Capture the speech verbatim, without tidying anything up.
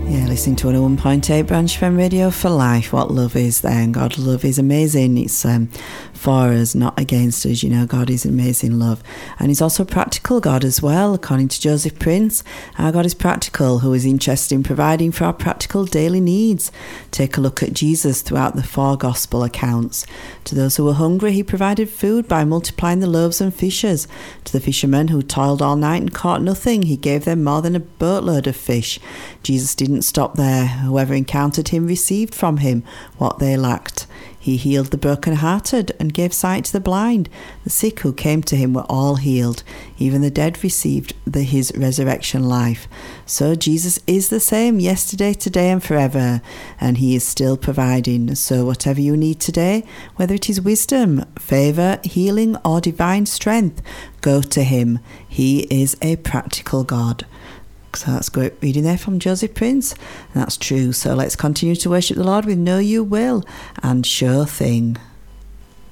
Yeah, listening to one oh one point eight Branch F M Radio for Life. What love is then. God, love is amazing. It's um, for us, not against us. You know, God is amazing love. And he's also a practical God as well. According to Joseph Prince, our God is practical, who is interested in providing for our practical daily needs. Take a look at Jesus throughout the four gospel accounts. To those who were hungry, he provided food by multiplying the loaves and fishes. To the fishermen who toiled all night and caught nothing, he gave them more than a boatload of fish. Jesus didn't stop there. Whoever encountered him received from him what they lacked. He healed the brokenhearted and gave sight to the blind. The sick who came to him were all healed. Even the dead received the, his resurrection life. So Jesus is the same yesterday, today and forever, and he is still providing. So whatever you need today, whether it is wisdom, favour, healing or divine strength, go to him. He is a practical God. So that's great reading there from Joseph Prince. And that's true. So let's continue to worship the Lord with Know You Will and Sure Thing.